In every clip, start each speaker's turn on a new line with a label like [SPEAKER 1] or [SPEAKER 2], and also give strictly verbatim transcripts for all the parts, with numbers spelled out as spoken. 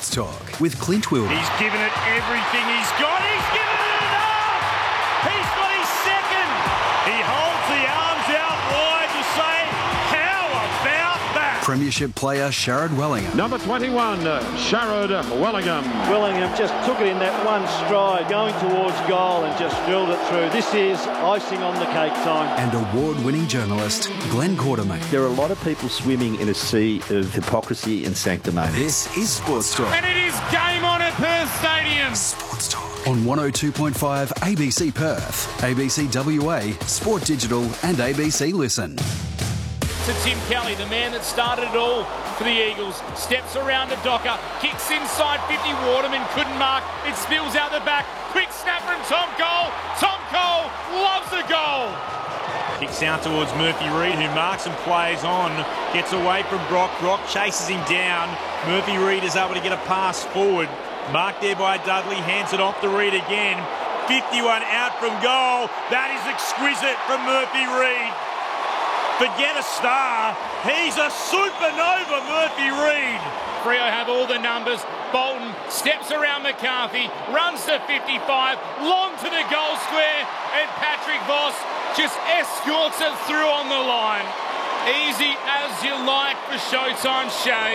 [SPEAKER 1] Sports Talk with Clint Wilder.
[SPEAKER 2] He's given it everything he's got. He's given it enough. He's got his second. He holds the arms out wide to say, how about that?
[SPEAKER 1] Premiership player Sharrod Wellingham.
[SPEAKER 3] Number twenty-one, uh, Sharrod Wellingham.
[SPEAKER 4] Wellingham just took it in that one stride, going towards goal and just drilled it through. This is icing on the cake time.
[SPEAKER 1] And award-winning journalist Glenn Quartermain.
[SPEAKER 5] There are a lot of people swimming in a sea of hypocrisy and sanctimony.
[SPEAKER 1] This is Sports Talk.
[SPEAKER 2] And it is game on at Perth Stadium.
[SPEAKER 1] Sports Talk on one oh two point five A B C Perth, A B C W A, Sport Digital and A B C Listen.
[SPEAKER 6] To Tim Kelly, the man that started it all for the Eagles. Steps around to Docker, kicks inside fifty. Waterman couldn't mark. It spills out the back. Quick snap from Tom Cole. Tom Cole loves the goal.
[SPEAKER 2] Kicks out towards Murphy Reid, who marks and plays on. Gets away from Brock. Brock chases him down. Murphy Reid is able to get a pass forward. Marked there by Dudley. Hands it off to Reid again. fifty-one out from goal. That is exquisite from Murphy Reid. Forget a star. He's a supernova, Murphy Reid.
[SPEAKER 6] Freo have all the numbers. Bolton steps around McCarthy, runs to fifty-five, long to the goal square, and Patrick Voss just escorts it through on the line. Easy as you like for Showtime Shay.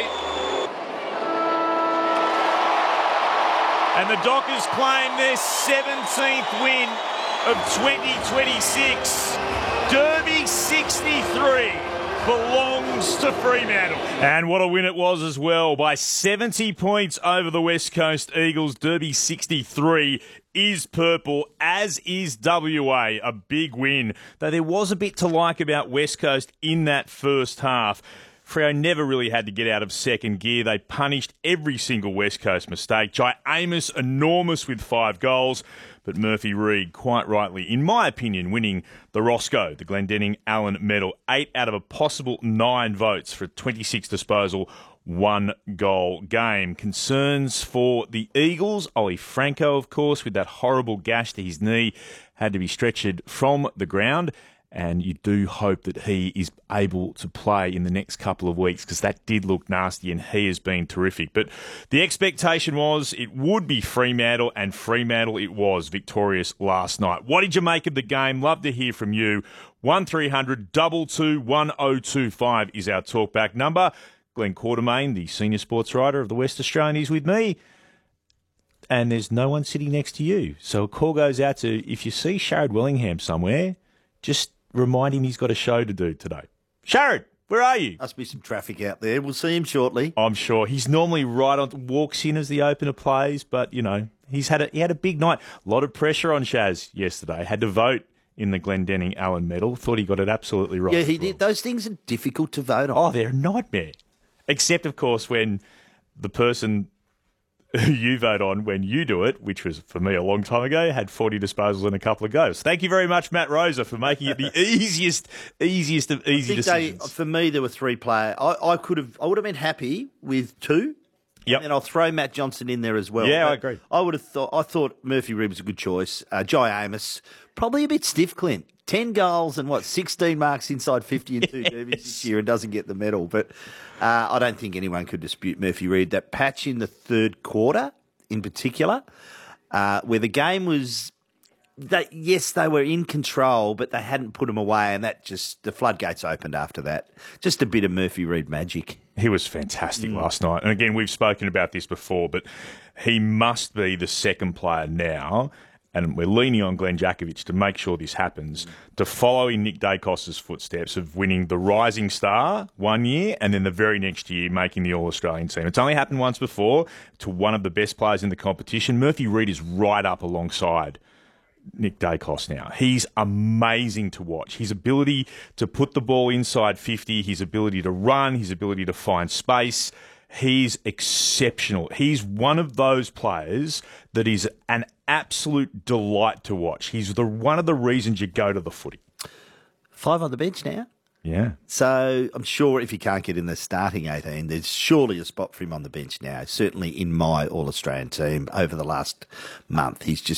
[SPEAKER 2] And the Dockers claim their seventeenth win of twenty twenty-six. Derby sixty-three belongs to Fremantle. And what a win it was as well. By seventy points over the West Coast Eagles. Derby sixty-three is purple, as is W A. A big win. Though there was a bit to like about West Coast in that first half. Freo never really had to get out of second gear. They punished every single West Coast mistake. Jai Amos, enormous with five goals. But Murphy Reid, quite rightly, in my opinion, winning the Roscoe, the Glendenning Allen Medal. Eight out of a possible nine votes for a twenty-six disposal, one goal game. Concerns for the Eagles. Ollie Franco, of course, with that horrible gash to his knee, had to be stretchered from the ground. And you do hope that he is able to play in the next couple of weeks, because that did look nasty and he has been terrific. But the expectation was it would be Fremantle, and Fremantle it was, victorious last night. What did you make of the game? Love to hear from you. one three hundred two two one oh two five is our talkback number. Glenn Quartermain, the senior sports writer of the West Australian, is with me. And there's no one sitting next to you. So a call goes out to, if you see Sharrod Wellingham somewhere, just remind him he's got a show to do today. Sharrod, where are you?
[SPEAKER 5] Must be some traffic out there. We'll see him shortly.
[SPEAKER 2] I'm sure. He's normally right on, walks in as the opener plays, but, you know, he's had a, he had a big night. A lot of pressure on Shaz yesterday. Had to vote in the Glendenning Allen Medal. Thought he got it absolutely right.
[SPEAKER 5] Yeah, he did. Those things are difficult to vote on.
[SPEAKER 2] Oh, they're a nightmare. Except, of course, when the person who you vote on when you do it, which was for me a long time ago, had forty disposals and a couple of goals. Thank you very much, Matt Rosa, for making it the easiest, easiest of easy decisions.
[SPEAKER 5] They, for me, there were three players. I, I could have, I would have been happy with two.
[SPEAKER 2] Yep.
[SPEAKER 5] And I'll throw Matt Johnson in there as well.
[SPEAKER 2] Yeah,
[SPEAKER 5] but
[SPEAKER 2] I agree.
[SPEAKER 5] I would have thought. I thought Murphy Reid was a good choice. Uh, Jai Amos, probably a bit stiff, Clint. Ten goals and what, sixteen marks inside fifty and two yes. derbies this year, and doesn't get the medal. But uh, I don't think anyone could dispute Murphy Reid. That patch in the third quarter, in particular, uh, where the game was, they, yes, they were in control, but they hadn't put them away, and that just, the floodgates opened after that. Just a bit of Murphy Reid magic.
[SPEAKER 2] He was fantastic mm. last night. And again, we've spoken about this before, but he must be the second player now, and we're leaning on Glenn Jakovic to make sure this happens, mm. to follow in Nick Dacos's footsteps of winning the Rising Star one year and then the very next year making the All-Australian team. It's only happened once before to one of the best players in the competition. Murphy Reid is right up alongside Nick Dacos now. He's amazing to watch. His ability to put the ball inside fifty, his ability to run, his ability to find space, he's exceptional. He's one of those players that is an absolute delight to watch. He's the one of the reasons you go to the footy.
[SPEAKER 5] Five on the bench now.
[SPEAKER 2] Yeah.
[SPEAKER 5] So I'm sure if he can't get in the starting eighteen, there's surely a spot for him on the bench now. Certainly in my All-Australian team over the last month, he's just